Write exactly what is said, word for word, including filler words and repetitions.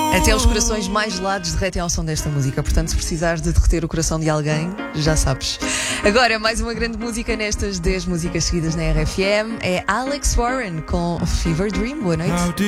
Até os corações mais gelados derretem ao som desta música. Portanto, se precisares de derreter o coração de alguém, já sabes. Agora, mais uma grande música nestas dez músicas seguidas na R F M. É Alex Warren com Fever Dream. Boa noite.